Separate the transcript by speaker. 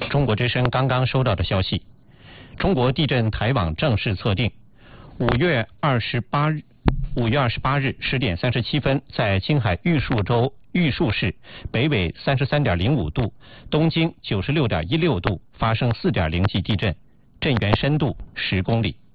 Speaker 1: 中国之声刚刚收到的消息，中国地震台网正式测定，5月28日10点37分，在青海玉树州玉树市北纬33.05度、东经96.16度发生4.0级地震，震源深度10公里。